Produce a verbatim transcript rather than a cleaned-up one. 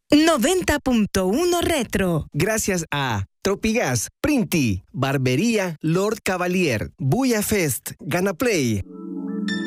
noventa punto uno Retro. Gracias a Tropigas, Printi, Barbería Lord Cavalier, Buya Fest, Gana Play.